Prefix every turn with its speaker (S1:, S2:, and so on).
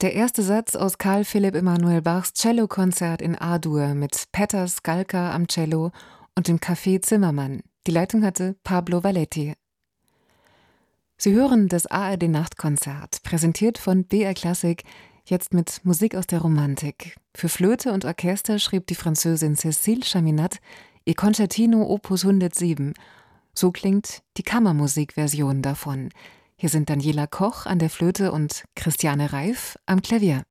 S1: Der erste Satz aus Carl Philipp Emanuel Bachs Cellokonzert in A-Dur mit Petter Skalka am Cello und dem Café Zimmermann. Die Leitung hatte Pablo Valletti. Sie hören das ARD-Nachtkonzert, präsentiert von BR Klassik, jetzt mit Musik aus der Romantik. Für Flöte und Orchester schrieb die Französin Cécile Chaminade ihr Concertino Opus 107. So klingt die Kammermusikversion davon. Hier sind Daniela Koch an der Flöte und Christiane Reif am Klavier.